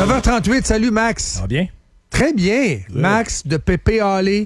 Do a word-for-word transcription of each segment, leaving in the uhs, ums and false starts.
neuf heures trente-huit, salut Max. Ça va bien? Très bien. Oui. Max de Pépé Allé.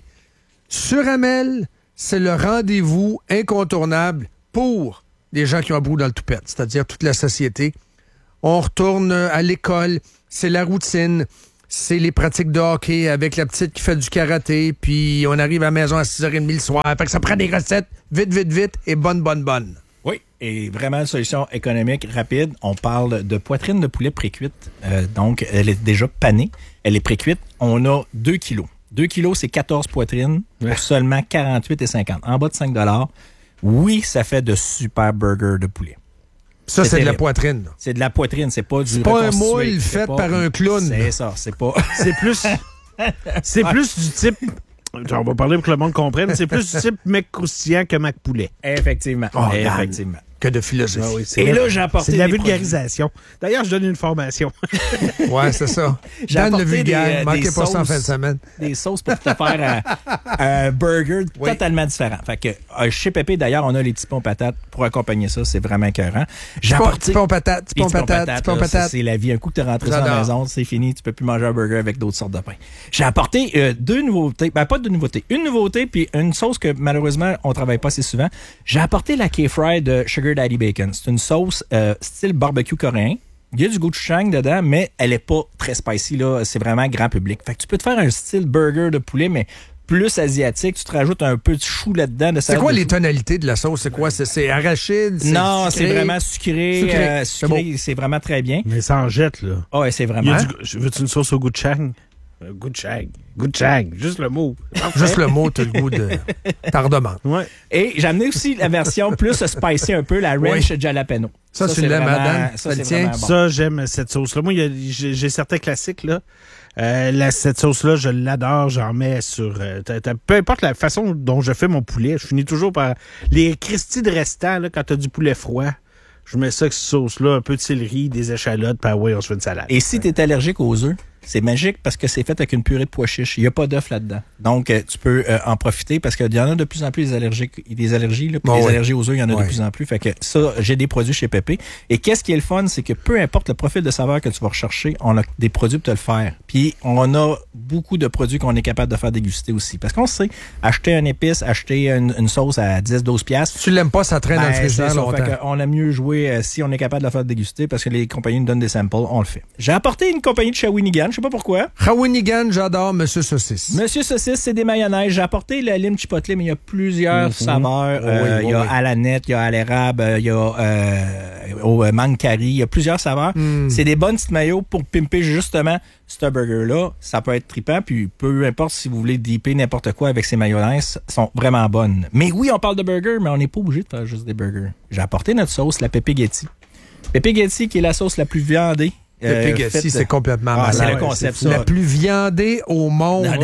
Sur Amel, c'est le rendez-vous incontournable pour les gens qui ont un bout dans le toupette, c'est-à-dire toute la société. On retourne à l'école, c'est la routine, c'est les pratiques de hockey avec la petite qui fait du karaté, puis on arrive à la maison à six heures trente le soir. Fait que ça prend des recettes vite, vite, vite et bonne, bonne, bonne. Oui, et vraiment une solution économique rapide. On parle de poitrine de poulet pré-cuite. Euh, donc, elle est déjà panée. Elle est pré-cuite. On a deux kilos. deux kilos, c'est quatorze poitrines pour ouais. seulement quarante-huit cinquante. En bas de cinq dollars. Oui, ça fait de super burgers de poulet. Ça, c'est, c'est de la poitrine. Là. C'est de la poitrine, c'est pas du C'est pas un moule fait pas... par un clown. C'est ça, c'est pas... c'est plus... c'est plus du type... On va parler pour que le monde comprenne. C'est plus du type mec croustillant que Mac Poulet. Effectivement. Oh, Effectivement. Que de philosophie. Ah oui, Et là, j'ai apporté. C'est de la vulgarisation. Produits. D'ailleurs, je donne une formation. Ouais, c'est ça. J'ai Dan apporté le vulgaire. des, Manquez des pas sauces, ça en fin de semaine. Des sauces pour te faire un, un burger oui. totalement différent. Fait que euh, chez Pépé, d'ailleurs, on a les petits ponts patates pour accompagner ça. C'est vraiment écœurant. J'ai apporté. Petits ponts patates, petits ponts patates, petits ponts patates. C'est la vie. Un coup que tu es rentré à la maison, c'est fini. Tu peux plus manger un burger avec d'autres sortes de pain. J'ai apporté euh, deux nouveautés. Ben, pas deux nouveautés. Une nouveauté, puis une sauce que malheureusement, on travaille pas assez souvent. J'ai apporté la K-Fry de Sugar Daddy Bacon. C'est une sauce euh, style barbecue coréen. Il y a du gochujang dedans, mais elle est pas très spicy, là. C'est vraiment grand public. Fait que tu peux te faire un style burger de poulet, mais plus asiatique. Tu te rajoutes un peu de chou là-dedans. De c'est quoi les chou. tonalités de la sauce? C'est quoi? C'est, c'est arachide? C'est non, sucré? C'est vraiment sucré. Sucré. Euh, sucré c'est, bon. c'est vraiment très bien. Mais ça en jette, là. Ah ouais, c'est vraiment. Du... Veux-tu une sauce au gochujang? Euh, gochujang. Gochujang. Juste le mot. Juste le mot, tu as le goût de tardement. Ouais. Et j'ai amené aussi la version plus spicy un peu, la ranch oui. jalapeno. Ça, ça c'est la madame. Ça, ça, c'est bon. ça, j'aime cette sauce-là. Moi, y a, j'ai, j'ai certains classiques, là. Euh, la, cette sauce-là, je l'adore. J'en mets sur... Euh, t'as, t'as, peu importe la façon dont je fais mon poulet, je finis toujours par... Les cristilles de restant, là, quand t'as du poulet froid, je mets ça avec cette sauce-là, un peu de céleri, des échalotes, puis ouais, on se fait une salade. Et si t'es allergique aux œufs, c'est magique parce que c'est fait avec une purée de pois chiches. Il n'y a pas d'œuf là-dedans. Donc, euh, tu peux euh, en profiter parce qu'il y en a de plus en plus des allergies, des allergies, là, puis oh, des oui. allergies aux œufs, il y en a oui. de plus en plus. Fait que ça, j'ai des produits chez Pépé. Et qu'est-ce qui est le fun, c'est que peu importe le profil de saveur que tu vas rechercher, on a des produits pour te le faire. Puis, on a beaucoup de produits qu'on est capable de faire déguster aussi. Parce qu'on sait, acheter une épice, acheter une, une sauce à dix à douze piastres. Si tu l'aimes pas, ça traîne ben, dans le frigidaire longtemps. Fait on a mieux joué euh, si on est capable de la faire déguster parce que les compagnies nous donnent des samples, on le fait. J'ai apporté une compagnie de Shawinigan, je sais pas pourquoi. Shawinigan, j'adore Monsieur Saucisse. Monsieur Saucisse, c'est des mayonnaises. J'ai apporté la lime chipotle, mais il y a plusieurs mm-hmm. saveurs. Oh, euh, oui, il y a oui. à la nette, il y a à l'érable, il y a euh, au mangue curry. Il y a plusieurs saveurs. Mm. C'est des bonnes petites maillots pour pimper justement ce burger-là. Ça peut être trippant, puis peu importe si vous voulez dipper n'importe quoi avec ces mayonnaises, sont vraiment bonnes. Mais oui, on parle de burger, mais on n'est pas obligé de faire juste des burgers. J'ai apporté notre sauce, la Pepe Ghetti. Pepe Ghetti, qui est la sauce la plus viandée. Euh, Pepe Ghetti, c'est complètement ah, malade. C'est le concept, ça. La plus viandée au monde. Non,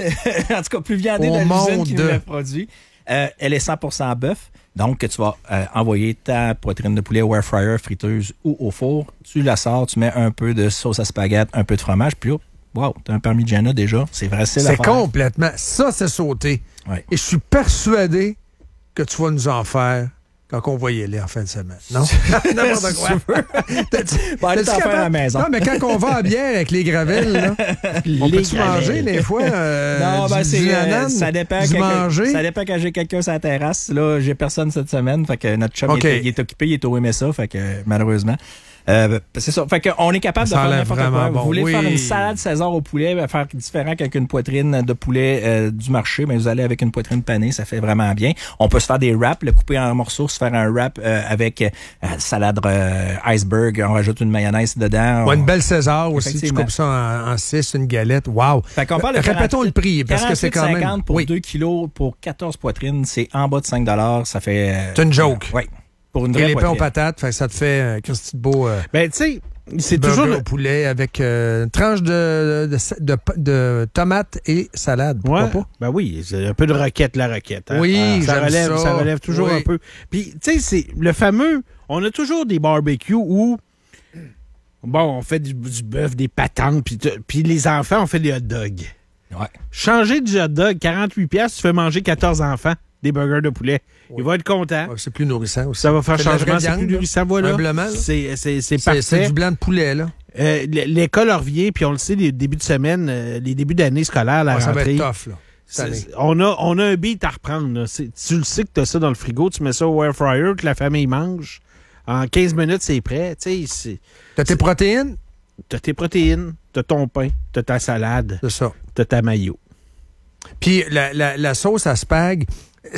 en tout cas, plus viandée au de l'usine qui de... nous l'a produit. Euh, elle est cent pour cent bœuf. Donc, tu vas euh, envoyer ta poitrine de poulet au air fryer, friteuse ou au four. Tu la sors, tu mets un peu de sauce à spaghette, un peu de fromage, puis oh, wow, t'as un parmigiana déjà. C'est vrai, c'est C'est complètement... Ça, c'est sauté. Ouais. Et je suis persuadé que tu vas nous en faire quand on va y aller en fin de semaine. Non? N'importe quoi. Bon, aller t'en faire à la maison. Non, mais quand on va à bière avec les gravelles, là, on peut-tu manger des fois euh, non, ben, du, c'est, du euh, ça dépend du manger? Ça dépend quand j'ai quelqu'un sur la terrasse. Là, j'ai personne cette semaine. Fait que notre chum, okay. il, est, il est occupé, il est au M S A. Fait que malheureusement... Euh, c'est ça. Fait qu'on est capable ça de faire n'importe quoi. Bon. Vous voulez oui. faire une salade César au poulet, faire différent qu'avec une poitrine de poulet euh, du marché, mais vous allez avec une poitrine panée, ça fait vraiment bien. On peut se faire des wraps, le couper en morceaux, se faire un wrap euh, avec euh, salade euh, iceberg, on rajoute une mayonnaise dedans. On... Ouais, une belle César aussi, tu coupes ça en, en six, une galette. Wow. Fait qu'on parle de répétons le prix parce que c'est quand même cinquante pour oui. deux kilos pour quatorze poitrines, c'est en bas de cinq dollars, ça fait euh, c'est une joke. Euh, oui. Pour une et les pains aux patates, fait, ça te fait euh, qu'un petit beau euh, ben tu sais, c'est toujours le poulet avec euh, une tranche de, de, de, de tomates et salade. Pourquoi ouais. pas? Ben oui, c'est un peu de roquette, la roquette. Hein? Oui, ah, ça relève, ça. ça relève toujours oui. un peu. Puis tu sais, c'est le fameux. On a toujours des barbecues où bon, on fait du, du bœuf, des patentes, puis puis les enfants, on fait des hot dogs. Ouais. Changer du hot dog, quarante-huit piastres, tu fais manger quatorze enfants des burgers de poulet. Oui. Il va être content. Ouais, c'est plus nourrissant aussi. Ça va faire c'est changement, c'est plus nourrissant, voilà. Humblement, c'est, c'est, c'est parfait. C'est du blanc de poulet, là. Euh, l'école revient, puis on le sait, les débuts de semaine, euh, les débuts d'année scolaire, la ah, rentrée. Ça va être tough, là. On a, on a un beat à reprendre. Tu le sais que tu as ça dans le frigo, tu mets ça au air fryer, que la famille mange. En quinze minutes, c'est prêt. Tu as tes protéines? Tu as tes protéines, tu as ton pain, tu as ta salade. C'est ça. Tu as ta mayo. Puis la, la, la sauce à spag,